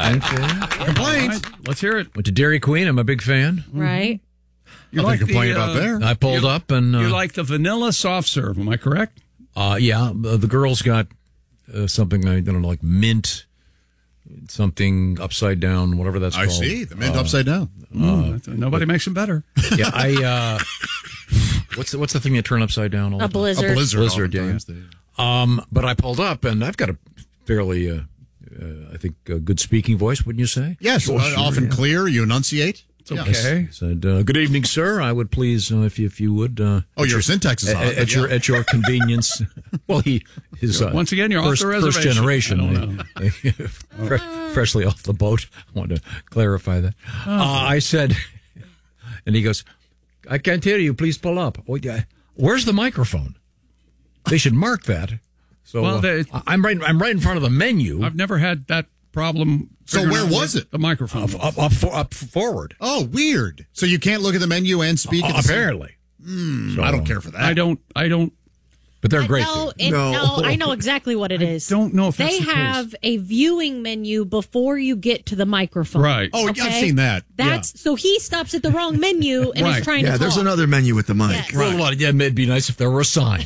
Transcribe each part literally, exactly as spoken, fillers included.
Complaint. Right, let's hear it. Went to Dairy Queen. I'm a big fan. Right. You Nothing to complain the, about uh, there. I pulled you, up and uh, you like the vanilla soft serve? Am I correct? uh, yeah, the the girls got uh, something I don't know, like mint, something upside down, whatever that's I called. see. The mint upside down. Uh, Nobody makes them better. Yeah, I. Uh, what's the, what's the thing you turn upside down? All A the time? blizzard. A blizzard. Blizzard, yeah, oftentimes. Um, but I pulled up, and I've got a fairly, uh, uh, I think, a good speaking voice. Wouldn't you say? Yes, Sure, uh, sure, often yeah. clear. You enunciate. It's okay. Said, uh, "Good evening, sir. I would please, uh, if you, if you would." Uh, Oh, at your syntax is at, odd, at but your yeah. at your convenience. Well, he is uh, Once again, you're off first, the first reservation. generation, I don't uh, fre- freshly off the boat. I want to clarify that. Oh. Uh, I said, and he goes, "I can't hear you. Please pull up." Oh, yeah. Where's the microphone? They should mark that. So Well, uh, they- I'm right. I'm right in front of the menu. I've never had that problem. So figuring where out was what it? The microphone. Up, up, up, for, up forward. Oh, weird. So you can't look at the menu and speak. at the same- Apparently, Hmm, I don't care for that. I don't. I don't. but they're great. No, dude. it, No. no, I know exactly what it is. Don't know if that's they the case. have a viewing menu before you get to the microphone. Right. Oh, Okay? I've seen that. That's so he stops at the wrong menu and Right. is trying Yeah, to there's talk. another menu with the mic. Yes. Well, well, yeah, it'd be nice if there were a sign.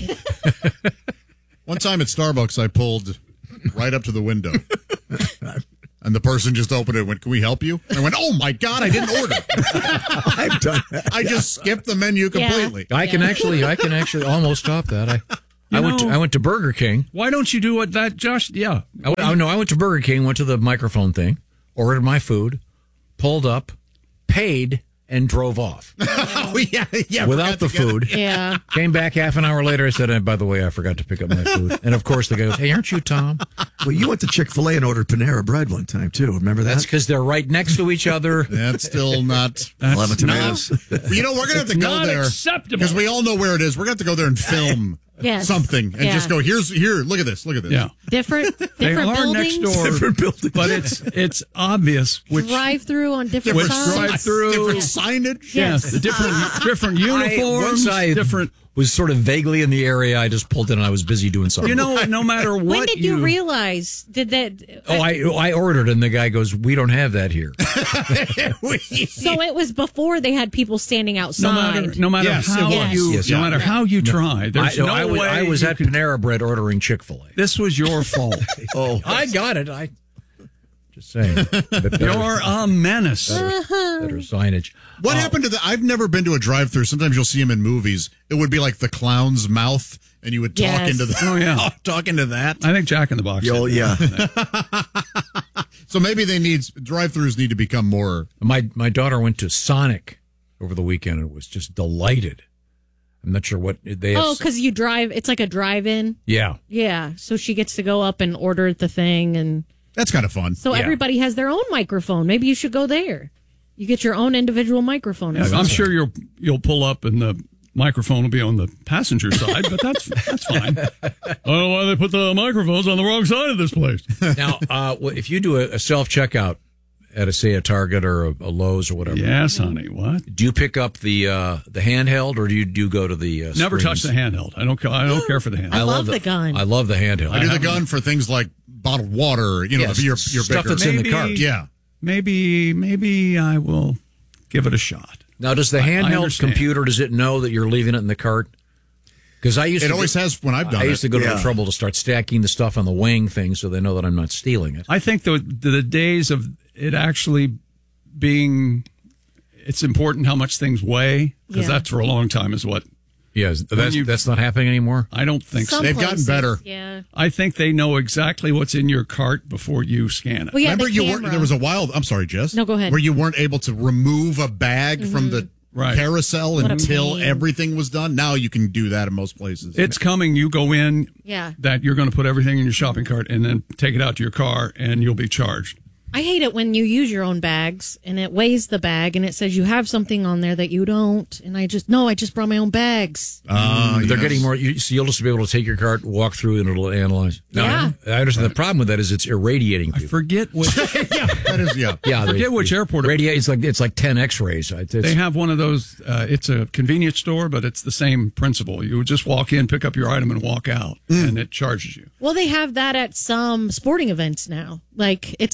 One time at Starbucks, I pulled right up to the window. And the person just opened it and went, "Can we help you?" And I went, "Oh my God, I didn't order." I've done that. I just skipped the menu Yeah. completely. I can actually, I can actually almost stop that. I, I went, to, know- I went to Burger King. Why don't you do what that Josh? Yeah. I, went- I, no, I went to Burger King, went to the microphone thing, ordered my food, pulled up, paid, and drove off Oh yeah, yeah. without the forgot to get food. Yeah. Came back half an hour later. I said, "And by the way, I forgot to pick up my food." And of course, the guy goes, "Hey, aren't you Tom?" Well, you went to Chick-fil-A and ordered Panera Bread one time, too. Remember that? That's because they're right next to each other. it. That's still not. eleven tomatoes. You know, we're gonna have to go not there acceptable. because we all know where it is. We're gonna have to go there and film Yes. something and Yeah. just go. Here's here. Look at this. Look at this. Yeah. Different They different are buildings. next door, Different buildings. but it's it's obvious which Drive through on different Which sides. drive through. Different signage. yes, the different different I, uniforms, once I different. was sort of vaguely in the area, I just pulled in and I was busy doing something. You know, no matter what When did you, realize? Did that? Oh, I I ordered, and the guy goes, "We don't have that here." So it was before they had people standing no outside. matter no matter Yes, it how was. you Yes, no yeah. matter how you try, there's I, no, no I was, way I was you at could- Panera Bread ordering Chick-fil-A. This was your fault. Oh, I got it. I just saying. Better, You're a menace. better signage. What happened to the? I've never been to a drive-through. Sometimes you'll see them in movies. It would be like the clown's mouth, and you would talk Yes. into the. Oh, yeah. talk into that. I think Jack in the Box. Oh, did. yeah. So maybe they need drive-throughs need to become more. My my daughter went to Sonic over the weekend and was just delighted. I'm not sure what they have. Oh, because you drive. It's like a drive-in. yeah. Yeah. So she gets to go up and order the thing, and That's kind of fun. so Yeah. everybody has their own microphone. Maybe you should go there. You get your own individual microphone. or Yeah, I'm something. sure you'll you'll pull up and the microphone will be on the passenger side, but that's that's fine. I don't know why they put the microphones on the wrong side of this place. Now, uh, well, if you do a, a self checkout at a say a Target or a, a Lowe's or whatever, Yes, honey. What? do you pick up the uh, the handheld or do you do you go to the uh, Never touch screens? the handheld. I don't. ca- I don't care for the handheld. I love the gun. I love the handheld. I do the gun for things like bottled water. You know, Yes, your your stuff bigger. that's in the Maybe- cart. Yeah. Maybe maybe I will give it a shot. Now, does the I handheld understand. computer, does it know that you're leaving it in the cart? Because I used It to always go- has when I've done I used to it. go to Yeah. the trouble to start stacking the stuff on the wing thing so they know that I'm not stealing it. I think the the days of it actually being it's important how much things weigh because Yeah. that for a long time is what Yes, that's, you- that's not happening anymore. I don't think so. Some They've gotten places, better. Yeah. I think they know exactly what's in your cart before you scan it. Well, yeah, Remember, the you camera. weren't. There was a while. I'm sorry, Jess. No, go ahead. Where you weren't able to remove a bag from the Right. carousel What a until pain. everything was done. Now you can do that in most places. It's coming. You go in. Yeah. That you're going to put everything in your shopping cart and then take it out to your car and you'll be charged. I hate it when you use your own bags and it weighs the bag and it says you have something on there that you don't. And I just, no, I just brought my own bags. Uh, They're yes. getting more. You, so you'll just be able to take your cart, walk through, and it'll analyze. Yeah. I understand the problem with that is it's irradiating I people. forget which yeah, that is yeah. yeah, forget which airport it- Radiate. It's like it's like ten X-rays. It's, they have one of those. Uh, it's a convenience store, but it's the same principle. You would just walk in, pick up your item, and walk out, and it charges you. Well, they have that at some sporting events now. Like, it's not a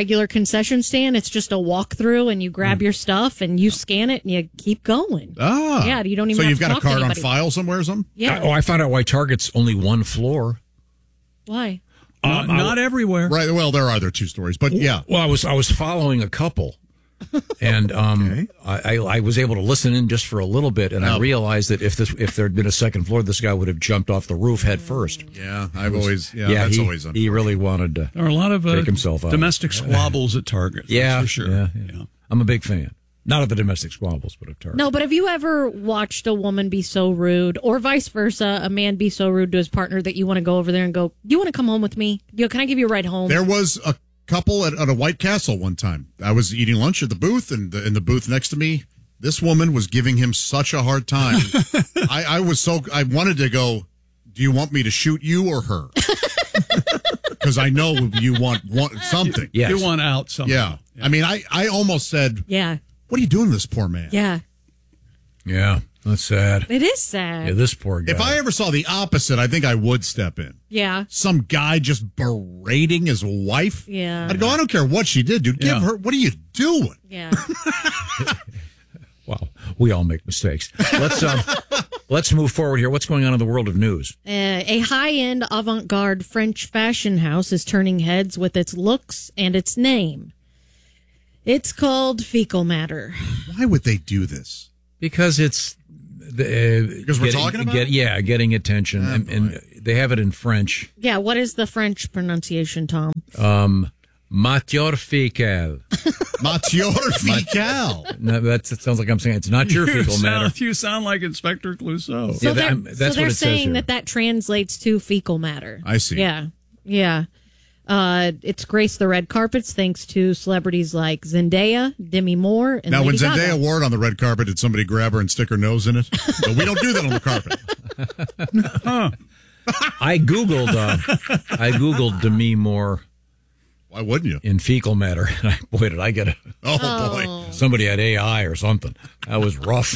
regular concession stand. It's just a walkthrough, and you grab Hmm. your stuff and you scan it and you keep going. Ah. Yeah, you don't even So have you've to got a talk to card on anybody. file somewhere or something? Yeah. Oh, I found out why Target's only one floor. Why? Not, not everywhere. Right. Well, there are other two stories, but yeah. Well, I was I was following a couple, and um, I, I I was able to listen in just for a little bit, and I Oh. realized that if this if there had been a second floor, this guy would have jumped off the roof head first. Yeah, I've always, yeah, that's he, always he unfortunate. really wanted to There are a lot of uh, take himself out. domestic squabbles at Target. That's Yeah, for sure. yeah, yeah. I'm a big fan. Not of the domestic squabbles, but of Target. No, but have you ever watched a woman be so rude, or vice versa, a man be so rude to his partner that you want to go over there and go, "Do you want to come home with me? You know, can I give you a ride home?" There was a couple at, at a White Castle one time. I was eating lunch at the booth, and the, in the booth next to me, this woman was giving him such a hard time. I, I was so I wanted to go. Do you want me to shoot you or her? Because I know you want, want something. Yes. You want out somehow. Yeah. I mean, I, I almost said, Yeah, "What are you doing to this poor man?" yeah, Yeah, that's sad. it is sad. Yeah, this poor guy. If I ever saw the opposite, I think I would step in. yeah, Some guy just berating his wife. Yeah. I'd go, I don't care what she did, dude. Give Yeah. her. What are you doing? yeah. Wow, we all make mistakes. Let's um, let's move forward here. What's going on in the world of news? Uh, a high-end avant-garde French fashion house is turning heads with its looks and its name. It's called Fecal Matter. Why would they do this? Because it's the, uh, Because we're getting- talking about get- it? yeah, getting attention, Oh, and, and they have it in French. Yeah, what is the French pronunciation, Tom? Matière fécale. Matior fecal. No, that's, that sounds like I'm saying it's not your You fecal matter. sound, you sound like Inspector Clouseau. So Yeah, that- they're, I'm- that's so what they're it says saying here. that that translates to fecal matter. I see. Yeah, yeah. Uh, it's graced the red carpets thanks to celebrities like Zendaya, Demi Moore, and Now, when Lady Zendaya Gaga. wore it on the red carpet, did somebody grab her and stick her nose in it? But we don't do that on the carpet. I googled. Uh, I googled Demi Moore Why wouldn't you? in fecal matter, and I, boy, did I get a Oh, boy. somebody had A I or something. That was rough.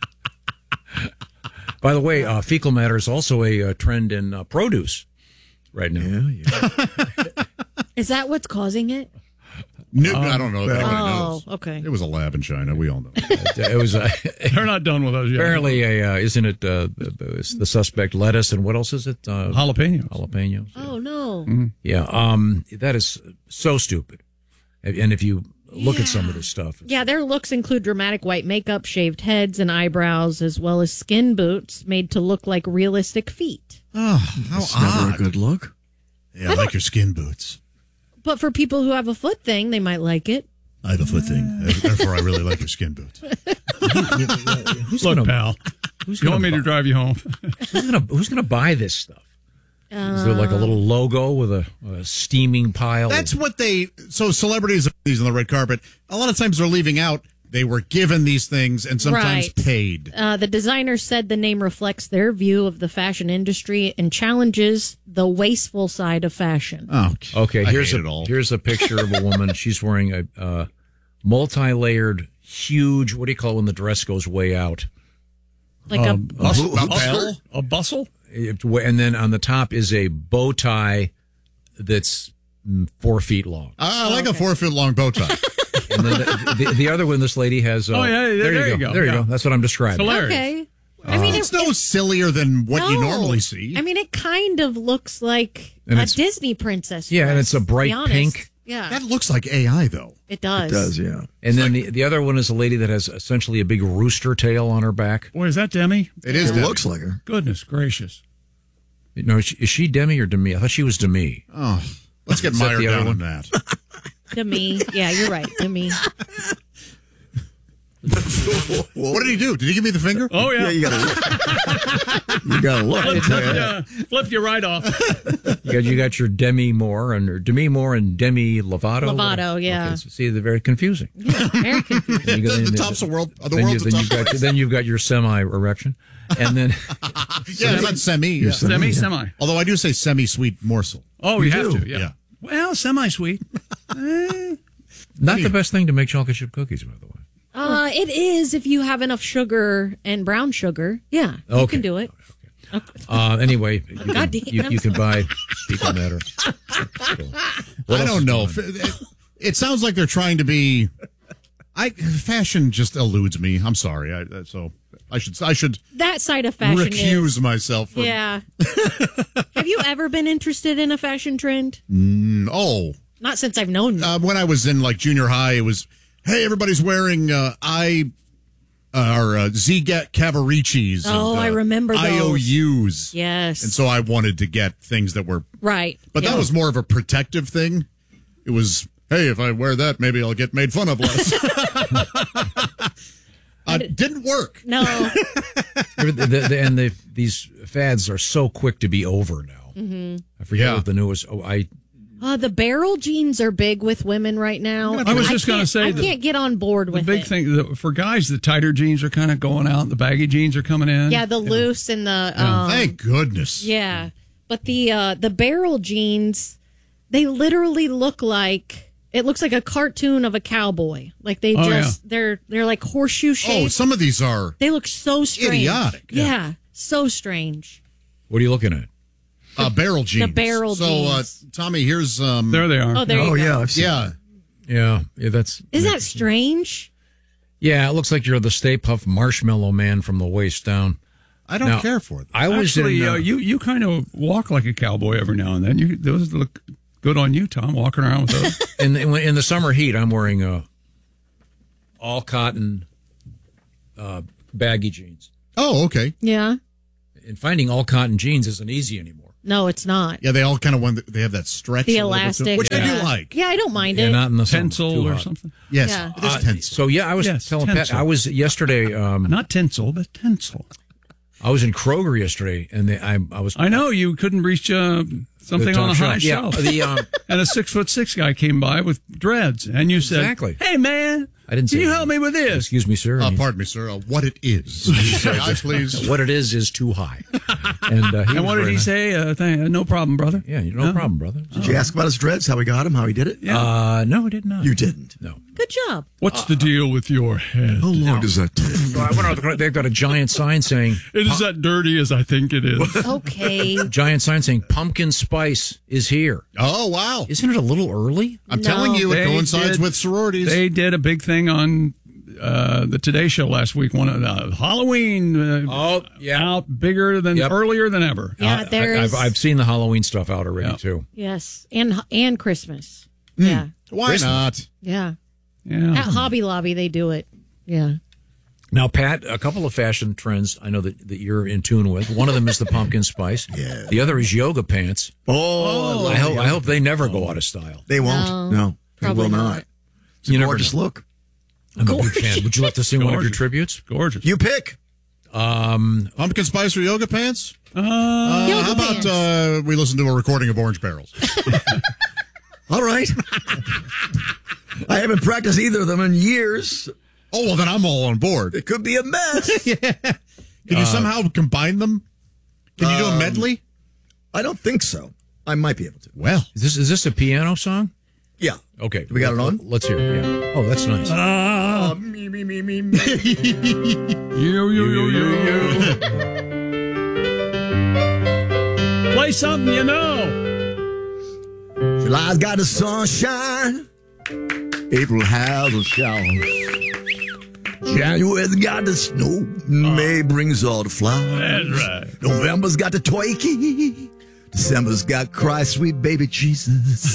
By the way, uh, fecal matter is also a, uh trend in uh, produce right now. Yeah, yeah. Is that what's causing it? No, I don't know if anybody Oh, knows. okay. It was a lab in China. We all know. It was uh, They're not done with those yet. apparently a, uh, isn't it uh, the, the suspect lettuce and what else is it? Uh, Jalapenos. jalapenos. Oh no. Yeah, um, that is so stupid. And if you look at some of this stuff, Yeah, their looks include dramatic white makeup, shaved heads and eyebrows, as well as skin boots made to look like realistic feet. Oh, how It's never odd. a good look. Yeah, I like your skin boots. But for people who have a foot thing, they might like it. I have a foot thing. Therefore, I really like your skin boots. who's Look, gonna, pal. who's You want me gonna, to drive you home? who's gonna who's gonna buy this stuff? Is there like a little logo with a, a steaming pile? That's of, what they. So celebrities, these on the red carpet, a lot of times they're leaving out. They were given these things and sometimes Right. paid. Uh, the designer said the name reflects their view of the fashion industry and challenges the wasteful side of fashion. Oh, okay. I Here's hate a it all. here's a picture of a woman. She's wearing a uh, multi-layered, huge. What do you call it when the dress goes way out? Like a a bustle? a A bustle? bell? A bustle? It's wa- And then on the top is a bow tie that's mm, four feet long. I like a four foot long bow tie. And then the, the, the other one, this lady has. Uh, Oh, yeah, there- there you go. There you Yeah. go. That's what I'm describing. Hilarious. okay. I mean, It's it, no sillier than what you no. normally see. I mean, it kind of looks like And a it's- Disney princess. Yeah, and dress, it's a to be bright honest. pink. Yeah, that looks like A I, though. it does. It does, yeah. And then the, the other one is a lady that has essentially a big rooster tail on her back. Boy, is that Demi? It is. It Debbie. looks like her. Goodness gracious. No, is she, is she Demi or Demi? I thought she was Demi. Oh, let's get Is that mired the other down one? in that. To me, yeah, you're right. To me, What did he do? Did he give me the finger? Oh, yeah. Yeah, you gotta look. You gotta look. Flipped, yeah, flipped you right off. You got you got your Demi Moore and or Demi Moore and Demi Lovato. Lovato, yeah. Okay, so see, they're very confusing. very confused. You go- The, the then- top's the world. The then you, world's the then top you've got place. then you've got your semi erection, and then Yeah, it's not semi. Yeah. Semi, semi. Although I do say semi-sweet morsel. Oh, you, have do. to, yeah. Yeah. Well, semi-sweet. not the best thing to make chocolate chip cookies, by the way. Uh, it is if you have enough sugar and brown sugar. Yeah, you Okay. can do it. Uh, anyway, you can, Goddamn. you, you can buy fecal matter. I don't know. If- It sounds like they're trying to be. I fashion just eludes me. I'm sorry. I, so I should I should That side of fashion recuse is. myself. From, Yeah. Have you ever been interested in a fashion trend? Mm, oh, Not since I've known you. uh, when I was in like junior high, it was hey, everybody's wearing uh, I uh, or uh, Z-Get Cavaricis. Oh, and, uh, I remember those. I O Us. Yes. And so I wanted to get things that were, right. but Yeah. that was more of a protective thing. It was, hey, if I wear that, maybe I'll get made fun of less. uh, didn't work. No. The- the- the- and the, these fads are so quick to be over now. Mm-hmm. I forget Yeah. what the newest. Oh, I Uh, the barrel jeans are big with women right now. I was just gonna can't- say I the- can't get on board The with big it. thing the, for guys, the tighter jeans are kind of going out. The baggy jeans are coming in. Yeah, the loose and the um, Thank goodness. yeah, but the uh, the barrel jeans, they literally look like it looks like a cartoon of a cowboy. Like they Oh, just they're they're like horseshoe Oh, shaped. some of these are. They look so strange. Idiotic. Yeah, so strange. what are you looking at? Uh, barrel jeans. barrel so, jeans. uh, Tommy, here's um. There they are. Oh, there Oh, you go. yeah. I've seen Yeah, Yeah, yeah, that's. Isn't that strange? Yeah, it looks like you're the Stay Puft Marshmallow Man from the waist down. I don't Now, care for them. I was Actually, in. uh, Uh, you you kind of walk like a cowboy every now and then. You those look good on you, Tom. Walking around with those. in, in in the summer heat, I'm wearing uh, all cotton uh, baggy jeans. Oh, okay. Yeah. And finding all cotton jeans isn't easy anymore. No, it's not. Yeah, they all kind of want. They have that stretch. The a little bit to elastic, them, which I yeah. do like. Yeah, I don't mind Yeah, it. not in the summer. Tinsel Too or hot. something. Yes, Yeah. it is Uh, tense. So yeah, I was Yes, telling Pat. tinsel. I was yesterday. Um, Not tinsel, but tinsel. I was in Kroger yesterday, and they, I I was. I know you couldn't reach uh, something the on a top high shelf. shelf. Yeah, the um, And a six foot six guy came by with dreads, and you said, Exactly. "Hey, man, I didn't Can say you that. help me with this?" excuse me, sir. Uh, And he- pardon me, sir. Uh, what it is? Say I please. what it is is too high. And, uh, he And was what did very he nice. say? Uh, th- no problem, brother. Yeah, you no problem, brother. Did you ask about his dreads, how he got him, how he did it? Uh, no, I did not. You didn't. No. Good job. What's the deal with your head? How long does that take? So I went out the- They've got a giant sign saying, It is that dirty as I think it is. Okay. giant sign saying, pumpkin spice is here. Oh wow! Isn't it a little early? I'm No. telling you, it They coincides did- with sororities. They did a big thing on uh, the Today Show last week. One of uh, Halloween. Uh, Oh, yeah. out bigger than Yep. earlier than ever. Yeah, I- there's I've, I've seen the Halloween stuff out already, Yeah. too. yes, and and Christmas. Yeah, Why Christmas. not? yeah. Yeah. At Hobby Lobby, they do it. Yeah. Now, Pat, a couple of fashion trends I know that, that you're in tune with. One of them is the pumpkin spice. Yeah. The other is yoga pants. Oh, I hope I hope they never go out of style. they won't. No, No, they probably will not. not. It's a You never gorgeous know. look. I'm a big fan. Would you like to sing one of your Gorgeous. tributes? Gorgeous. You pick. Um, Pumpkin spice or yoga pants? Uh, Uh, Yoga how about pants. uh, we listen to a recording of Orange Barrels? All right. I haven't practiced either of them in years. Oh well, then I'm all on board. It could be a mess. Can you somehow combine them? Can you do a medley? I don't think so. I might be able to. Well, is this is this a piano song? Yeah. Okay, We got it on? Let's hear it. Yeah. Oh, that's nice. Uh, me, me, me, me, me. you, you, you, you, you. Play something you know. July's got the sunshine. April has a shower. January's got the snow. May brings all the flowers. That's right. November's got the turkey. December's got Christ, sweet baby Jesus.